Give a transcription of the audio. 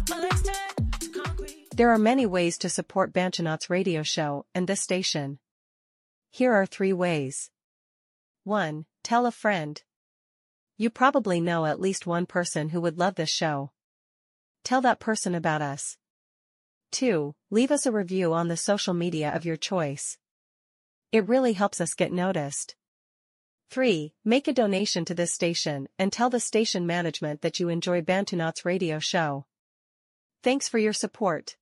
There are many ways to support Bantanauts radio show and this station. Here are 3 ways. 1. Tell a friend. You probably know at least one person who would love this show. Tell that person about us. 2. Leave us a review on the social media of your choice. It really helps us get noticed. 3. Make a donation to this station and tell the station management that you enjoy Bantanauts radio show. Thanks for your support.